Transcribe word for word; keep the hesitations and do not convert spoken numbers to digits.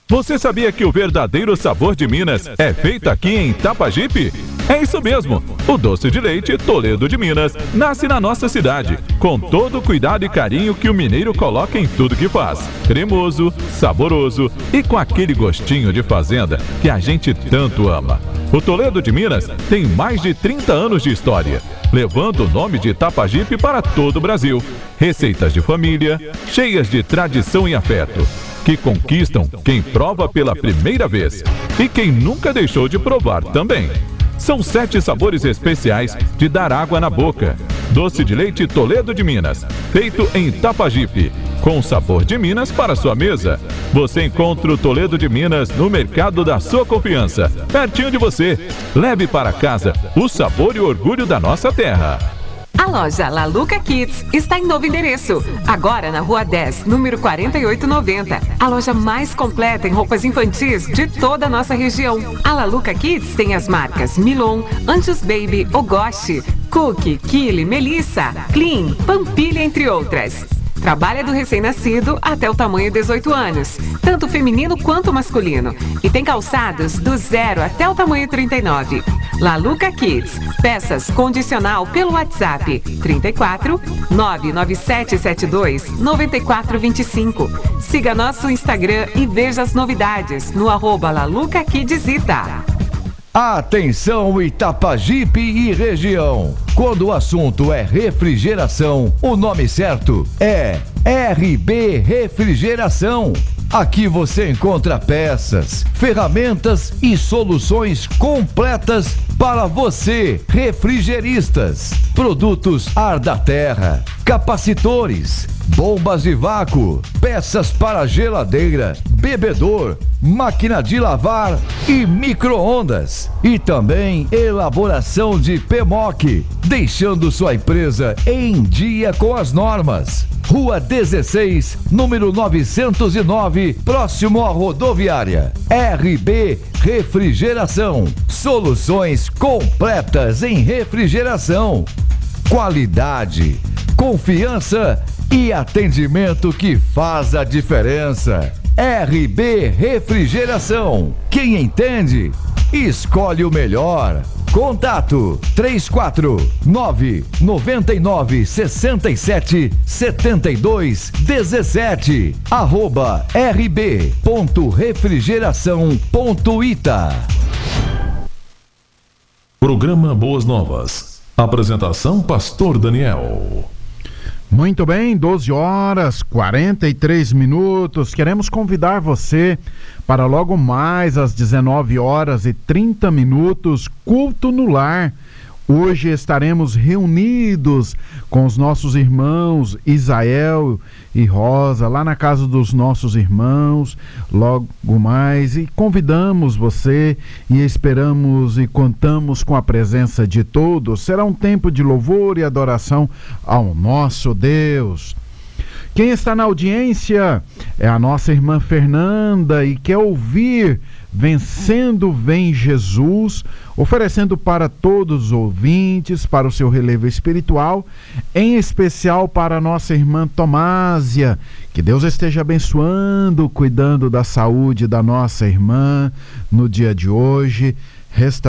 Você sabia que o verdadeiro sabor de Minas é feito aqui em Itapajipe? É isso mesmo! O doce de leite Toledo de Minas nasce na nossa cidade, com todo o cuidado e carinho que o mineiro coloca em tudo que faz. Cremoso, saboroso e com aquele gostinho de fazenda que a gente tanto ama. O Toledo de Minas tem mais de trinta anos de história, levando o nome de Itapajipe para todo o Brasil. Receitas de família, cheias de tradição e afeto, que conquistam quem prova pela primeira vez e quem nunca deixou de provar também. São sete sabores especiais de dar água na boca. Doce de leite Toledo de Minas, feito em Itapajipe, com sabor de Minas para sua mesa. Você encontra o Toledo de Minas no mercado da sua confiança, pertinho de você. Leve para casa o sabor e o orgulho da nossa terra. A loja Laluca Kids está em novo endereço, agora na Rua dez, número quarenta e oito noventa. A loja mais completa em roupas infantis de toda a nossa região. A Laluca Kids tem as marcas Milon, Anjos Baby, Ogoshi, Cookie, Kili, Melissa, Clean, Pampilha, entre outras. Trabalha do recém-nascido até o tamanho dezoito anos, tanto feminino quanto masculino. E tem calçados do zero até o tamanho trinta e nove. Laluca Kids, peças condicional pelo WhatsApp trinta e quatro, nove nove sete sete dois, nove quatro dois cinco. Siga nosso Instagram e veja as novidades no arroba Laluca Kidsita. Atenção Itapajipe e região. Quando o assunto é refrigeração, o nome certo é R B Refrigeração. Aqui você encontra peças, ferramentas e soluções completas para você, refrigeristas. Produtos ar da terra, capacitores, bombas de vácuo, peças para geladeira, bebedor, máquina de lavar e micro-ondas. E também elaboração de P M O C, deixando sua empresa em dia com as normas. Rua dezesseis, número novecentos e nove, próximo à rodoviária. R B Refrigeração. Soluções completas em refrigeração. Qualidade, confiança e atendimento que faz a diferença. R B Refrigeração. Quem entende, escolhe o melhor. Contato três quatro nove, nove nove, seis sete, sete dois um sete, arroba rb ponto refrigeração ponto ita. Programa Boas Novas. Apresentação Pastor Daniel. Muito bem, doze horas, quarenta e três minutos. Queremos convidar você para logo mais às dezenove horas e trinta minutos, culto no lar. Hoje estaremos reunidos com os nossos irmãos Isael e Rosa, lá na casa dos nossos irmãos, logo mais, e convidamos você e esperamos e contamos com a presença de todos. Será um tempo de louvor e adoração ao nosso Deus. Quem está na audiência é a nossa irmã Fernanda e quer ouvir Vencendo Vem Jesus, oferecendo para todos os ouvintes, para o seu relevo espiritual, em especial para a nossa irmã Tomásia. Que Deus esteja abençoando, cuidando da saúde da nossa irmã no dia de hoje. Resta